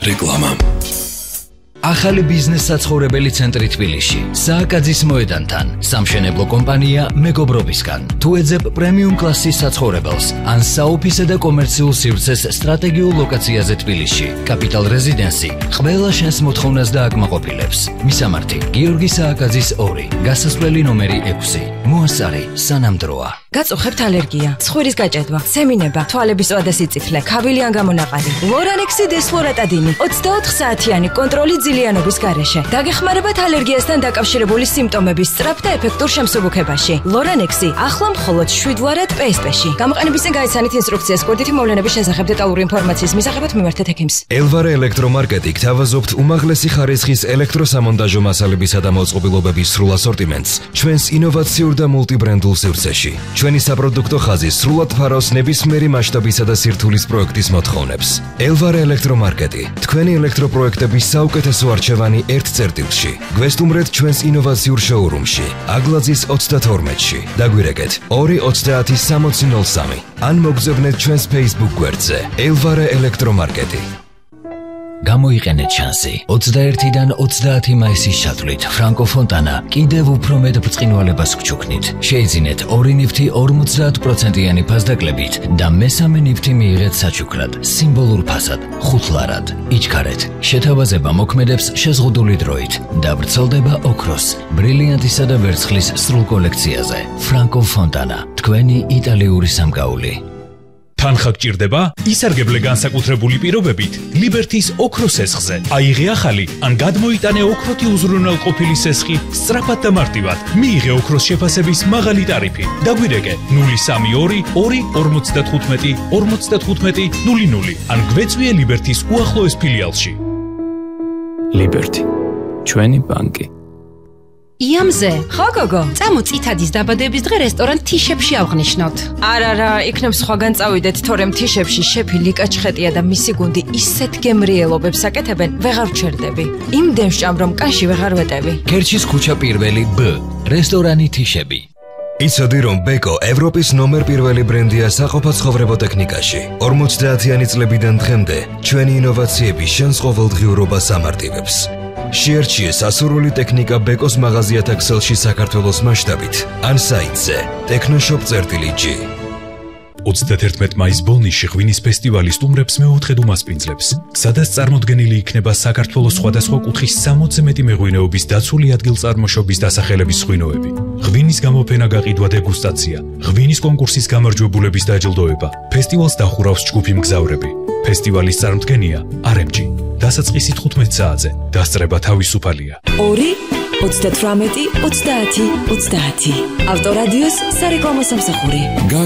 რეკლამა. ახალი ბიზნეს საცხოვრებელი ცენტრი თბილისში, სააკაძის მოედანთან, სამშენებლო კომპანია მეგობრობისგან. თუ ეძებ პრემიუმ კლასის საცხოვრებელს, ან საოფისე და კომერციულ სივრცეს სტრატეგიულ ლოკაციაზე თბილისში, კაპიტალ რეზიდენსი ყველა შენს მოთხოვნას დააკმაყოფილებს. მისამართი: გიორგი სააკაძის 2, გასასვლელი ნომერი 6. მოასწარი სანამდროა. გაწუხებთ ალერგია, ცხვირის გაჭედვა, სემინება, თვალების წვა და სიწითლე, ქავილი ან გამონაყარი. ლორანექსი დესფლორატადინი 24 საათიანი კონტროლი ძილიანობის გარეშე. დაგეხმარებათ ალერგიასთან დაკავშირებული სიმპტომების სწრაფ და ეფექტურ შემსუბუქებაში. ლორანექსი ახლა მხოლოდ 7 ვარად PSP-ში. გამოყენების წინ გაიცანით ინსტრუქციას კურდითი მოვლენების შესახებ დეტალური ინფორმაციის მისაღებად მიმართეთ ექიმს. ელვარე ელექტრომარკეტი გთავაზობთ უმაღლესი ხარისხის ელექტროსამონტაჟო მასალებისა და მოწყობილობების სრულ ასორტიმენტს ჩვენს ინოვაციურ და მულტიბრენდულ სივრცეში. ჩვენი საპროდუქტო ხაზი სრულად ფარავს ნებისმიერი მასშტაბისა და სირთულის პროექტის მოთხოვნებს. ელვარე ელექტრომარკეტი, თქვენი ელექტროპროექტების საუკეთესო არჩევანი ერთ წერტილში. გვესტუმრეთ ჩვენს ინოვაციურ შოურუმში, აგლაძის 32-ში. დაგვირეკეთ 2-30-60-03 ან მოგზავნეთ ჩვენს Facebook გვერდზე. ელვარე ელექტრომარკეტი. გამოიყენეთ შანსი. 21-დან 30 მაისის ჩათვლით ფრანკო ფონტანა კიდევ უფრო მეტ ბრწყინვალებას გჩუქნით. შეიძინეთ 2 ნივთი 50%-იანი ფასდაკლებით და მესამე ნივთი მიიღეთ საჩუქრად, სიმბოლურ ფასად, ხუთლარად. იჩქარეთ. შეთავაზება მოქმედებს შეზღუდული დროით და ვრცელდება ოქროს, ბრილიანტისა და ვერცხლის სრულ კოლექციაზე. ფრანკო ფონტანა, თქვენი იტალიური სამკაული. თანხა გჭირდება? ისარგებლე განსაკუთრებული პირობებით ლიბერთის ოქროს სესხზე. აიღე ახალი ან გადმოიტანე ოქროთი უზრუნველყოფილი სესხი სწრაფად და მარტივად. მიიღე ოქროს შეფასების მაღალი ტარიფი. დაგვირეკე 032 2 55 00 ან გვეწვიე ლიბერთის უახლოეს ფილიალში. ლიბერთი, ჩვენი ბანკი. იამზე, ხო გოგო? წამოწითადის დაბადების დღე რესტორან თიშებში ავღნიშნოთ. არა, იქნებ სხვაგან წავიდეთ, თორემ თიშებში შეფი ლიკა ჩხეტია და მისი გუნდი ისეთ გემრიელობებს აკეთებენ, ვეღარ ვჩერდები. იმდენ ვჭამ, რომ კაში ვეღარ ვეტევი. ქერჩის ქუჩა პირველი B, რესტორანი თიშები. იცოდი, რომ ბეკო ევროპის ნომერ პირველი ბრენდია საყოფაცხოვრებო ტექნიკაში. 50-იანი წლებიდან დღემდე ჩვენი ინოვაციები შენს ყოველდღიურობას ამარტივებს. შეერჩიე სასურველი ტექნიკა ბეკოს მაღაზიათა ქსელში საქართველოს მასშტაბით ან საიტზე technoshop.g. 31 მაის ბოლნისში ღვინის ფესტივალი სტუმრებს მეოთხედ უმასპინძლებს, სადაც წარმოდგენილი იქნება საქართველოს სხვადასხვა კუთხის 60-ზე მეტი მეღვინეობის დაცული ადგილწარმოშობის დასახელების ღვინოები. ღვინის გამოფენა, გაყიდვა, დეგუსტაცია, ღვინის კონკურსის გამარჯვებულების დაჯილდოება. ფესტივალს დახურავს ჯგუფი მგზავრები. ფესტივალის წარმოდგენია RMG. დასაწყისი 15 საათზე. დასწრება თავისუფალია. 2-38-30-30. ავტორადიოს სარეკლამო სამსახური.